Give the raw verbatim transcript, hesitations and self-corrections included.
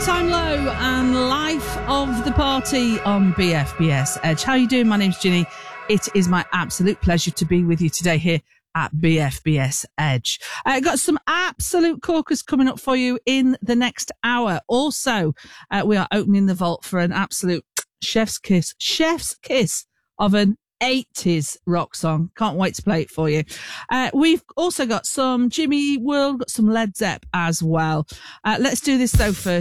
Time Low and Life of the Party on B F B S Edge. How are you doing? My name's Ginny. It is my absolute pleasure to be with you today here at B F B S Edge. I uh, got some absolute corkers coming up for you in the next hour. Also, uh, we are opening the vault for an absolute chef's kiss, chef's kiss of an eighties rock song. Can't wait to play it for you. Uh, we've also got some Jimmy World, got some Led Zepp as well. Uh, let's do this though first.